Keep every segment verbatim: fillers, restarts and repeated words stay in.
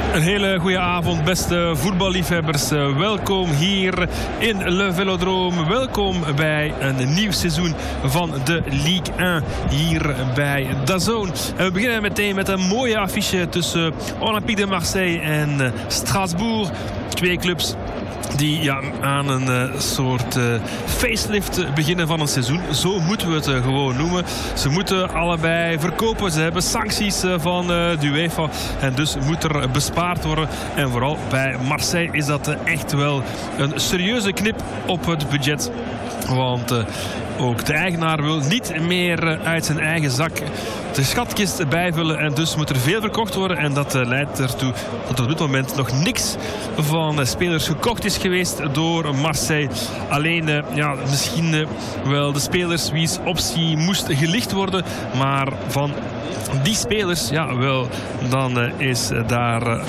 Een hele goede avond, beste voetballiefhebbers. Welkom hier in Le Velodrome. Welkom bij een nieuw seizoen van de Ligue één hier bij D A Z N. En we beginnen meteen met een mooie affiche tussen Olympique de Marseille en Strasbourg. Twee clubs die ja, aan een uh, soort uh, facelift beginnen van een seizoen. Zo moeten we het uh, gewoon noemen. Ze moeten allebei verkopen. Ze hebben sancties uh, van uh, de UEFA. En dus moet er bespaard worden. En vooral bij Marseille is dat uh, echt wel een serieuze knip op het budget. Want uh, ook de eigenaar wil niet meer uh, uit zijn eigen zak de schatkist bijvullen. En dus moet er veel verkocht worden. En dat uh, leidt ertoe dat er op dit moment nog niks van uh, spelers gekocht is geweest door Marseille. Alleen uh, ja, misschien uh, wel de spelers wie's optie moest gelicht worden. Maar van die spelers, ja wel, dan uh, is uh, daar... Uh,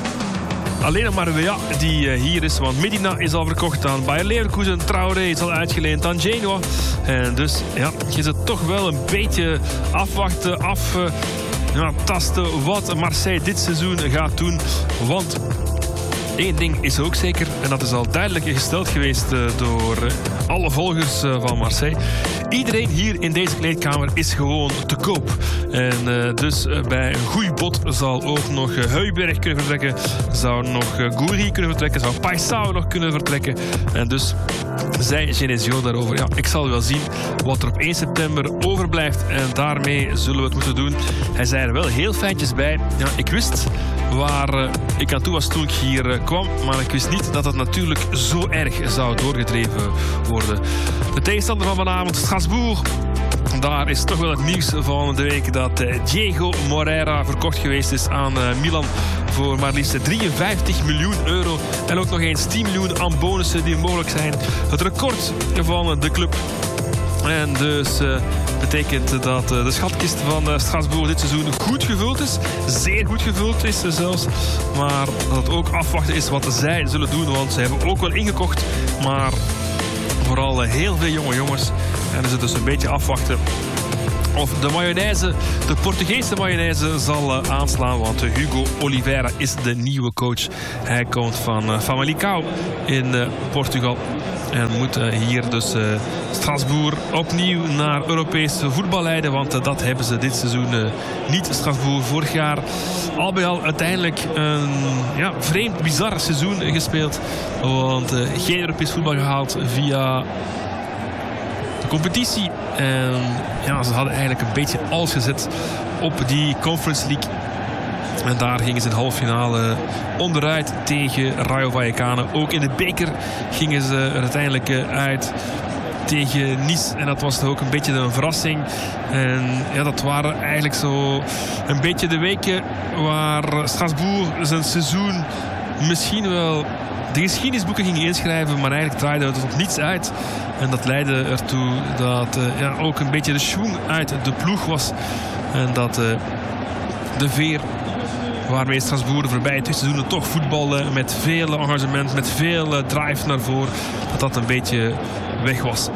Alleen nog maar Wea die uh, hier is, want Medina is al verkocht aan Bayer Leverkusen. Traoré is al uitgeleend aan Genoa. En dus ja, je zit toch wel een beetje afwachten, af, uh, ja, tasten wat Marseille dit seizoen gaat doen. Want één ding is ook zeker, en dat is al duidelijk gesteld geweest uh, door uh, alle volgers uh, van Marseille. Iedereen hier in deze kleedkamer is gewoon te koop. En uh, dus uh, bij een goed bod zal ook nog uh, Heuberg kunnen vertrekken. Zou nog uh, Gouiri kunnen vertrekken. Zou Paixão nog kunnen vertrekken. En dus zei Genesio daarover. Ja, ik zal wel zien wat er op één september overblijft. En daarmee zullen we het moeten doen. Hij zei er wel heel fijntjes bij. Ja, ik wist waar uh, ik aan toe was toen ik hier uh, kwam. Maar ik wist niet dat het natuurlijk zo erg zou doorgedreven worden. De tegenstander van vanavond, Strasbourg. Daar is toch wel het nieuws van de week dat uh, Diego Moreira verkocht geweest is aan uh, Milan voor maar liefst drieënvijftig miljoen euro. En ook nog eens tien miljoen aan bonussen die mogelijk zijn. Het record van de club. En dus uh, betekent dat uh, de schatkist van uh, Strasbourg dit seizoen goed gevuld is. Zeer goed gevuld is uh, zelfs. Maar dat het ook afwachten is wat zij zullen doen. Want ze hebben ook wel ingekocht. Maar vooral uh, heel veel jonge jongens. En dan is het dus een beetje afwachten of de mayonaise, de Portugese mayonaise, zal uh, aanslaan. Want uh, Hugo Oliveira is de nieuwe coach. Hij komt van uh, Famalicão in uh, Portugal. En moet uh, hier dus uh, Strasbourg opnieuw naar Europees voetbal leiden. Want uh, dat hebben ze dit seizoen uh, niet. Strasbourg vorig jaar al bij al uiteindelijk een ja, vreemd, bizar seizoen gespeeld. Want uh, geen Europees voetbal gehaald via de competitie. En ja, ze hadden eigenlijk een beetje alles gezet op die Conference League. En daar gingen ze in de halve finale onderuit tegen Rayo Vallecano. Ook in de beker gingen ze er uiteindelijk uit tegen Nice. En dat was toch ook een beetje een verrassing. En ja, dat waren eigenlijk zo een beetje de weken waar Strasbourg zijn seizoen misschien wel de geschiedenisboeken ging inschrijven, maar eigenlijk draaide het op niets uit. En dat leidde ertoe dat uh, ja, ook een beetje de schwung uit de ploeg was. En dat uh, de veer waarmee Strasbourg de voorbije twee seizoenen toch voetballen met veel engagement, met veel uh, drive naar voren, dat dat een beetje weg was.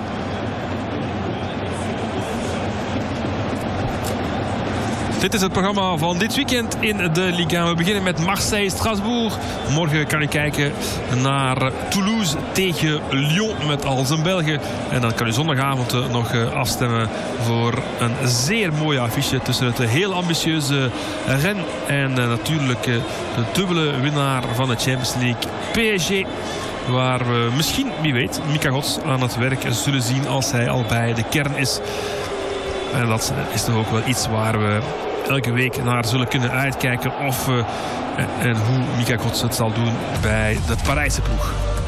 Dit is het programma van dit weekend in de Ligue één. We beginnen met Marseille-Strasbourg. Morgen kan u kijken naar Toulouse tegen Lyon met al zijn Belgen. En dan kan u zondagavond nog afstemmen voor een zeer mooie affiche tussen het heel ambitieuze Rennes en natuurlijk de dubbele winnaar van de Champions League, P S G. Waar we misschien, wie weet, Mika Gods aan het werk zullen zien als hij al bij de kern is. En dat is toch ook wel iets waar we elke week naar zullen kunnen uitkijken of uh, en hoe Mika Gods het zal doen bij de Parijse ploeg.